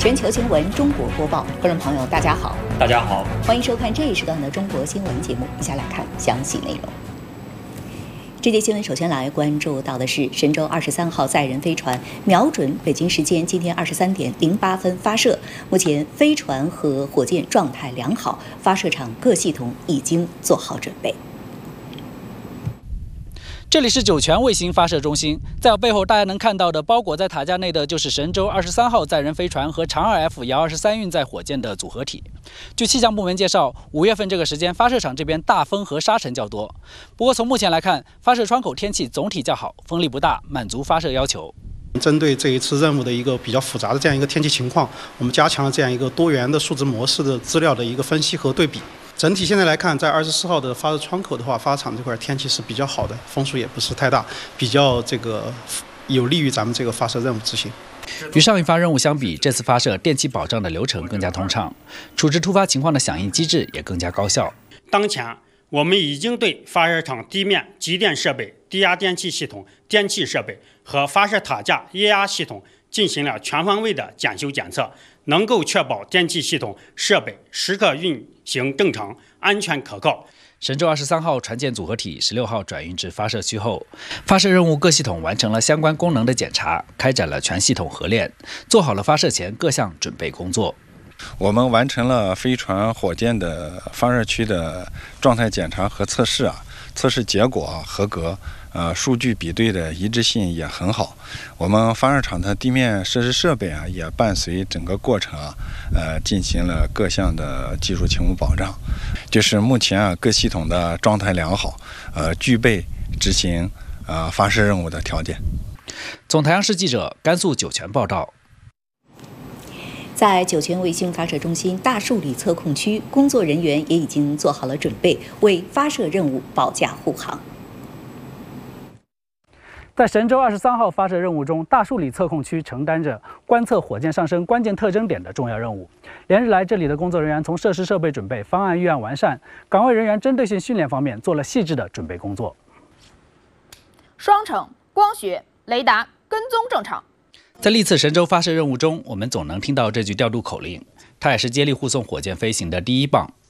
全球新闻中国播报，观众朋友大家好， 大家好， 欢迎收看这一时段的中国新闻节目。以下来看详细内容。这节新闻首先来关注到的是神舟23号载人飞船瞄准北京时间今天23点08分发射，目前飞船和火箭状态良好，发射场各系统已经做好准备。 这里是酒泉卫星发射中心，在我背后大家能看到的，包裹在塔架内的就是神舟23号载人飞船和长2 F-123运载火箭的组合体。据气象部门介绍，5月份这个时间，发射场这边大风和沙尘较多。不过从目前来看，发射窗口天气总体较好，风力不大，满足发射要求。 针对这一次任务的一个比较复杂的这样一个天气情况，我们加强了这样一个多元的数值模式的资料的一个分析和对比。整体现在来看，在24号的发射窗口的话，发射场这块天气是比较好的，风速也不是太大，比较有利于咱们这个发射任务执行。 与上一发任务相比，这次发射电气保障的流程更加通畅，处置突发情况的响应机制也更加高效。 当前，我们已经对发射场地面集电设备、低压电气系统、电气设备和发射塔架液压系统进行了全方位的检修检测，能够确保电气系统设备时刻运行正常、安全可靠。 神舟23号船舰组合体16号转运至发射区后，发射任务各系统完成了相关功能的检查，开展了全系统合练，做好了发射前各项准备工作。 我们完成了飞船、火箭的发射区的状态检查和测试测试结果合格，数据比对的一致性也很好。我们发射场的地面设施设备也伴随整个过程进行了各项的技术情况保障，就是目前各系统的状态良好，具备执行发射任务的条件。 总台央视记者甘肃酒泉报道。 在酒泉卫星发射中心大树里测控区，工作人员也已经做好了准备，为发射任务保驾护航。 在神舟23号发射任务中，大树里测控区承担着观测火箭上升关键特征点的重要任务。连日来，这里的工作人员从设施设备准备、方案预案完善、岗位人员针对性训练方面做了细致的准备工作。 双程、光学、雷达跟踪正常。 在历次神舟发射任务中，我们总能听到这句调度口令，它也是接力护送火箭飞行的第一棒。